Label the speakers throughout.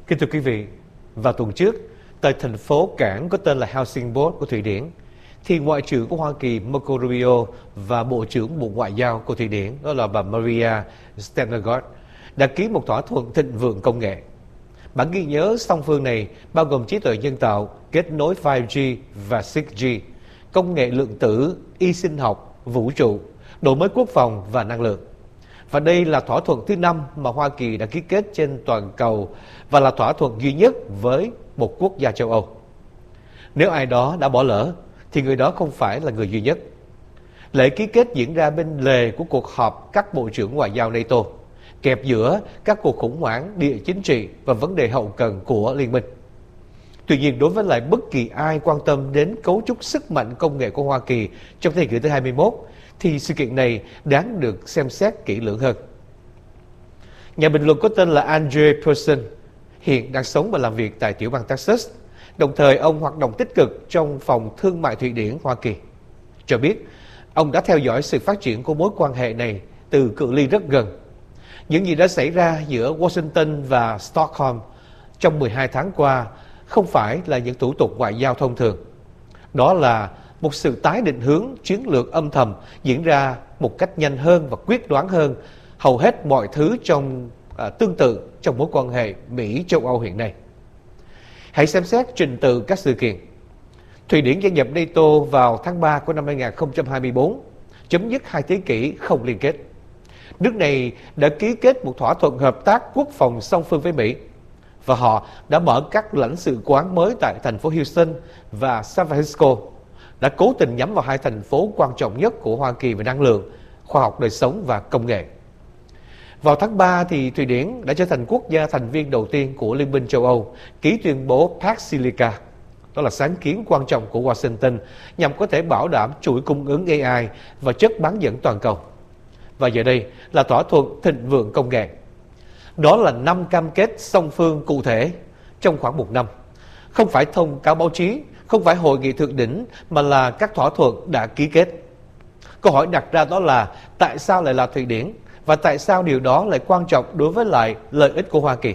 Speaker 1: Kính thưa quý vị, vào tuần trước, tại thành phố cảng có tên là Helsingborg của Thụy Điển, thì Ngoại trưởng của Hoa Kỳ Marco Rubio và Bộ trưởng Bộ Ngoại giao của Thụy Điển, đó là bà Maria Stenberg, đã ký một thỏa thuận thịnh vượng công nghệ. Bản ghi nhớ song phương này bao gồm trí tuệ nhân tạo, kết nối 5G và 6G, công nghệ lượng tử, y sinh học, vũ trụ, đổi mới quốc phòng và năng lượng. Và đây là thỏa thuận thứ 5 mà Hoa Kỳ đã ký kết trên toàn cầu và là thỏa thuận duy nhất với một quốc gia châu Âu. Nếu ai đó đã bỏ lỡ, thì người đó không phải là người duy nhất. Lễ ký kết diễn ra bên lề của cuộc họp các bộ trưởng ngoại giao NATO, kẹp giữa các cuộc khủng hoảng địa chính trị và vấn đề hậu cần của liên minh. Tuy nhiên, đối với lại bất kỳ ai quan tâm đến cấu trúc sức mạnh công nghệ của Hoa Kỳ trong thế kỷ thứ 21, thì sự kiện này đáng được xem xét kỹ lưỡng hơn. Nhà bình luận có tên là Andre Persson, hiện đang sống và làm việc tại tiểu bang Texas, đồng thời ông hoạt động tích cực trong phòng thương mại Thụy Điển, Hoa Kỳ, cho biết ông đã theo dõi sự phát triển của mối quan hệ này từ cự ly rất gần. Những gì đã xảy ra giữa Washington và Stockholm trong 12 tháng qua không phải là những thủ tục ngoại giao thông thường. Đó là một sự tái định hướng chiến lược âm thầm diễn ra một cách nhanh hơn và quyết đoán hơn hầu hết mọi thứ tương tự trong mối quan hệ Mỹ-châu Âu hiện nay. Hãy xem xét trình tự các sự kiện. Thụy Điển gia nhập NATO vào tháng 3 của năm 2024, chấm dứt 2 thế kỷ không liên kết. Nước này đã ký kết một thỏa thuận hợp tác quốc phòng song phương với Mỹ, và họ đã mở các lãnh sự quán mới tại thành phố Houston và San Francisco, đã cố tình nhắm vào 2 thành phố quan trọng nhất của Hoa Kỳ về năng lượng, khoa học đời sống và công nghệ. Vào tháng 3, thì Thụy Điển đã trở thành quốc gia thành viên đầu tiên của Liên minh châu Âu ký tuyên bố Pax Silica. Đó là sáng kiến quan trọng của Washington nhằm có thể bảo đảm chuỗi cung ứng AI và chất bán dẫn toàn cầu. Và giờ đây là thỏa thuận thịnh vượng công nghệ. Đó là 5 cam kết song phương cụ thể trong khoảng 1 năm. Không phải thông cáo báo chí, không phải hội nghị thượng đỉnh, mà là các thỏa thuận đã ký kết. Câu hỏi đặt ra đó là tại sao lại là Thụy Điển, và tại sao điều đó lại quan trọng đối với lại lợi ích của Hoa Kỳ.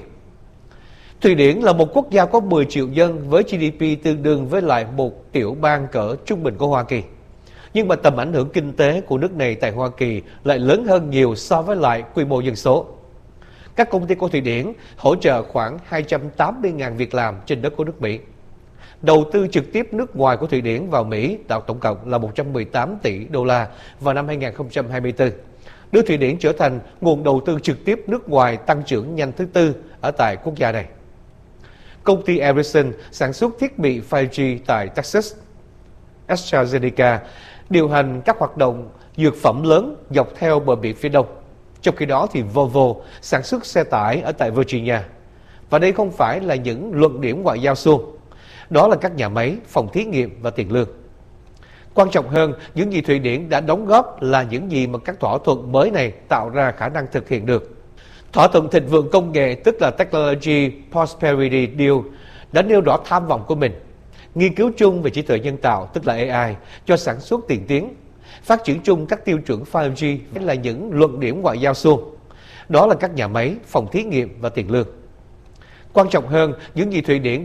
Speaker 1: Thụy Điển là một quốc gia có 10 triệu dân với GDP tương đương với lại một tiểu bang cỡ trung bình của Hoa Kỳ. Nhưng mà tầm ảnh hưởng kinh tế của nước này tại Hoa Kỳ lại lớn hơn nhiều so với lại quy mô dân số. Các công ty của Thụy Điển hỗ trợ khoảng 280.000 việc làm trên đất của nước Mỹ. Đầu tư trực tiếp nước ngoài của Thụy Điển vào Mỹ tạo tổng cộng là 118 tỷ đô la vào năm 2024, đưa Thụy Điển trở thành nguồn đầu tư trực tiếp nước ngoài tăng trưởng nhanh thứ 4 ở tại quốc gia này. Công ty Ericsson sản xuất thiết bị 5G tại Texas. AstraZeneca điều hành các hoạt động dược phẩm lớn dọc theo bờ biển phía đông. Trong khi đó thì Volvo sản xuất xe tải ở tại Virginia. Và đây không phải là những luận điểm ngoại giao suông. Đó là các nhà máy, phòng thí nghiệm và tiền lương. Quan trọng hơn, những gì Thụy Điển đã đóng góp là những gì mà các thỏa thuận mới này tạo ra khả năng thực hiện được. Thỏa thuận thịnh vượng công nghệ, tức là Technology Prosperity Deal, đã nêu rõ tham vọng của mình. Nghiên cứu chung về trí tuệ nhân tạo, tức là AI, cho sản xuất tiên tiến. Phát triển chung các tiêu chuẩn 5G là những luận điểm ngoại giao suông. Đó là các nhà máy, phòng thí nghiệm và tiền lương. Quan trọng hơn, những gì Thụy Điển